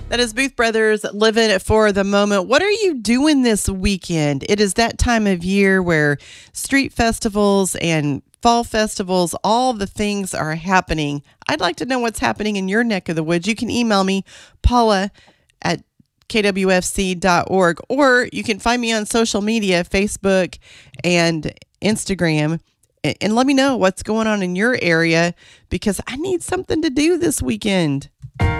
That is Booth Brothers living for the moment. What are you doing this weekend? It is that time of year where street festivals and fall festivals, all the things are happening. I'd like to know what's happening in your neck of the woods. You can email me, Paula at kwfc.org, or you can find me on social media, Facebook and Instagram, and let me know what's going on in your area because I need something to do this weekend.